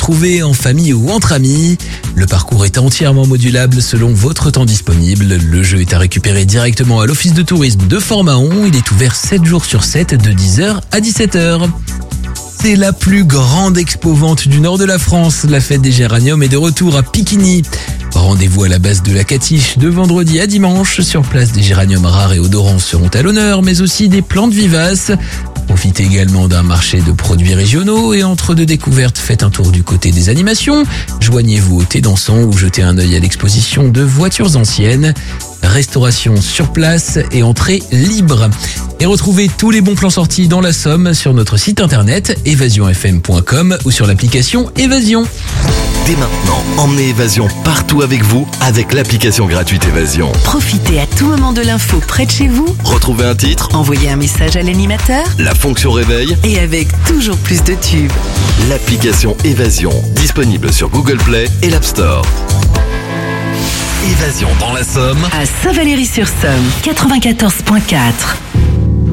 retrouver en famille ou entre amis. Le parcours est entièrement modulable selon votre temps disponible. Le jeu est à récupérer directement à l'office de tourisme de Fort-Mahon. Il est ouvert 7 jours sur 7 de 10h à 17h. C'est la plus grande expo-vente du nord de la France. La fête des géraniums est de retour à Piquigny. Rendez-vous à la base de la Catiche de vendredi à dimanche. Sur place, des géraniums rares et odorants seront à l'honneur, mais aussi des plantes vivaces. Profitez également d'un marché de produits régionaux et entre deux découvertes, faites un tour du côté des animations. Joignez-vous au thé dansant ou jetez un œil à l'exposition de voitures anciennes. Restauration sur place et entrée libre. Et retrouvez tous les bons plans sortis dans la Somme sur notre site internet évasionfm.com ou sur l'application Évasion. Dès maintenant, emmenez Évasion partout avec vous avec l'application gratuite Évasion. Profitez à tout moment de l'info près de chez vous. Retrouvez un titre, Envoyez un message à l'animateur. la fonction réveil, Et avec toujours plus de tubes. l'application Évasion, disponible sur Google Play et l'App Store. Évasion dans la Somme. À Saint-Valery-sur-Somme, 94.4.